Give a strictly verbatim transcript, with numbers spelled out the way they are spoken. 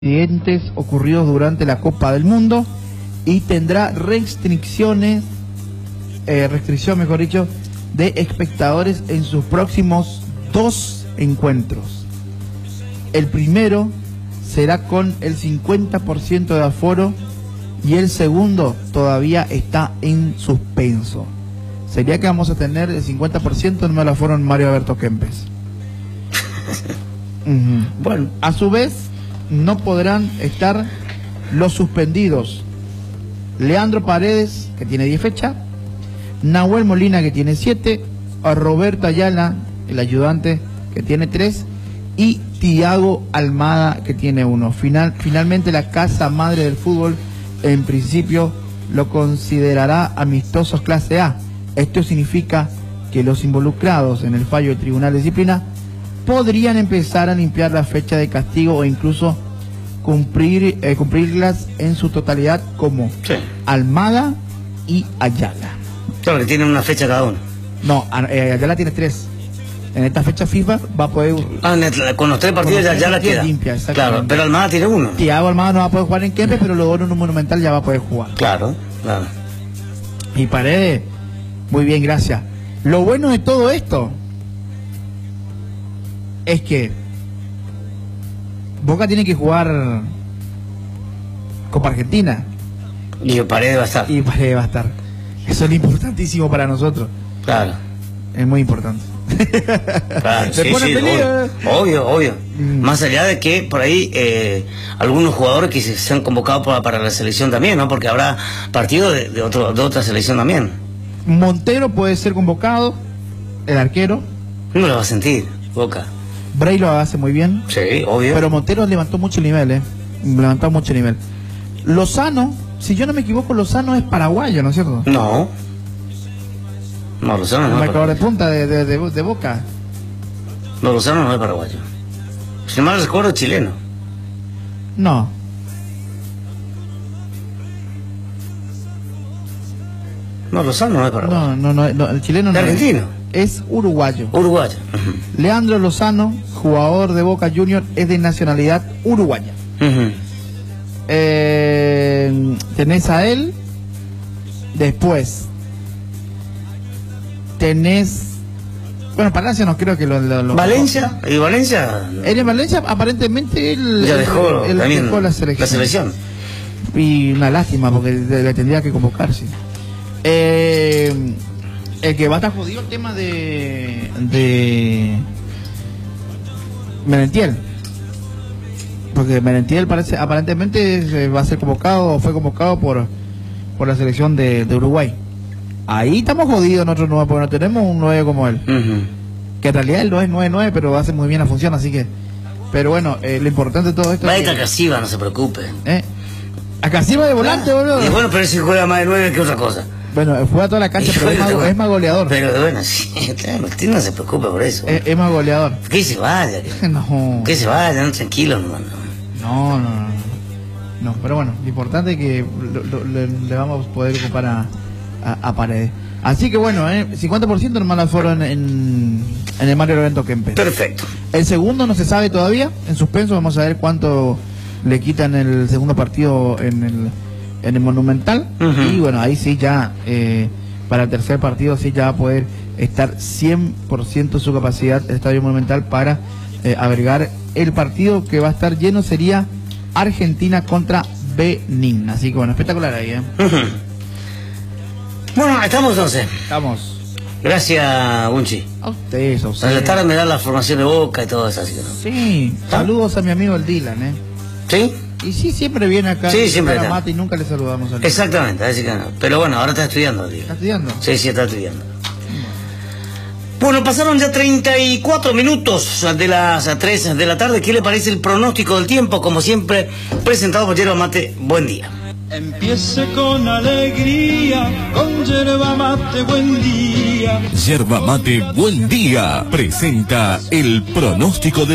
incidentes ocurridos durante la Copa del Mundo y tendrá restricciones, eh, restricción mejor dicho, de espectadores en sus próximos dos encuentros. El primero será con el cincuenta por ciento de aforo y el segundo todavía está en suspenso. Sería que vamos a tener el cincuenta por ciento en el aforo en Mario Alberto Kempes. Uh-huh. Bueno, a su vez no podrán estar los suspendidos Leandro Paredes, que tiene diez fechas, Nahuel Molina, que tiene siete, a Roberto Ayala, el ayudante, que tiene tres, y Thiago Almada, que tiene uno. Final, finalmente la casa madre del fútbol en principio lo considerará amistosos clase A. Esto significa que los involucrados en el fallo del Tribunal de Disciplina podrían empezar a limpiar la fecha de castigo o incluso cumplir eh, cumplirlas en su totalidad, como sí. Almada y Ayala. Claro, que tienen una fecha cada uno. No, eh, Ayala tiene tres. En esta fecha FIFA va a poder... Ah, con los tres partidos ya, ya la queda. Limpia, claro, pero Almada tiene uno. Thiago Almada no va a poder jugar en Kempes, pero luego en un Monumental ya va a poder jugar. Claro, claro. Y Paredes, muy bien, gracias. Lo bueno de todo esto es que Boca tiene que jugar Copa Argentina. Y Paredes va a estar. Y Paredes va a estar. Eso es importantísimo para nosotros. Claro. Es muy importante. Claro, sí, sí, obvio, obvio, obvio. Mm. Más allá de que por ahí eh, algunos jugadores que se, se han convocado para, para la selección también, ¿no? Porque habrá partidos de, de, otro, de otra selección también. Montero puede ser convocado, el arquero. No lo va a sentir, Boca. Bray lo hace muy bien. Sí, obvio. Pero Montero levantó mucho el nivel, ¿eh? Levantó mucho el nivel. Lozano, si yo no me equivoco, Lozano es paraguayo, ¿no es cierto? No. No, Lozano no, no es marcador de punta de, de, de, de Boca. No, Lozano no es paraguayo. Si mal recuerdo, es chileno. No. No, Lozano no es paraguayo. No, no, no, no el chileno no es. ¿Argentino? Es uruguayo. Uruguayo. Uh-huh. Leandro Lozano, jugador de Boca Juniors, es de nacionalidad uruguaya. Uh-huh. eh, tenés a él. Después tenés, bueno, Palacio no creo que lo... lo, lo ¿Valencia? ¿Y Valencia? Él en Valencia, aparentemente, él... Ya dejó, él, él dejó la selección. La selección. Y una lástima, porque le tendría que convocarse. Eh, el que va a estar jodido el tema de... de... Merentiel. Porque Merentiel parece, aparentemente va a ser convocado, o fue convocado por, por la selección de, de Uruguay. Ahí estamos jodidos nosotros nueve, porque no tenemos un nueve como él. Uh-huh. Que en realidad él no es nueve nueve, pero hace muy bien la función, así que... Pero bueno, eh, lo importante de todo esto... Va a estar Casiva, no se preocupe. ¿Eh? A Casiva de volante, ah, boludo. Y bueno, pero si juega más de nueve que otra cosa. Bueno, juega toda la cancha, pero es más, es más goleador. Pero bueno, sí, claro, usted no se preocupe por eso. Es, es más goleador. Que se vaya. Que, no. Que se vaya, no, tranquilo, hermano. No, no, no. No, pero bueno, lo importante es que lo, lo, le, le vamos a poder ocupar a... A, a Paredes. Así que bueno, eh, cincuenta por ciento normal aforo en, en, en el Mario Alberto Kempes. Perfecto. El segundo no se sabe todavía, en suspenso. Vamos a ver cuánto le quitan el segundo partido en el, en el Monumental. Uh-huh. Y bueno, ahí sí ya, eh, para el tercer partido sí ya va a poder estar cien por ciento su capacidad el Estadio Monumental para eh, agregar el partido que va a estar lleno. Sería Argentina contra Benín. Así que bueno, espectacular ahí, ¿eh? Uh-huh. Bueno, estamos entonces. Estamos. Gracias, Bunchi. A ustedes, a ustedes. Trataron de dar la formación de Boca y todo eso, así que no. Sí, ¿ah? Saludos a mi amigo el Dylan, ¿eh? ¿Sí? Y sí, siempre viene acá. Sí, siempre está. Mate y nunca le saludamos a él. Exactamente, así que no. Pero bueno, ahora está estudiando, tío. ¿Está estudiando? Sí, sí, está estudiando. Bueno, pasaron ya treinta y cuatro minutos de las tres de la tarde. ¿Qué le parece el pronóstico del tiempo? Como siempre, presentado por Yerba Mate. Buen día. Empiece con alegría, con Yerba Mate, buen día. Yerba Mate, buen día. Presenta el pronóstico de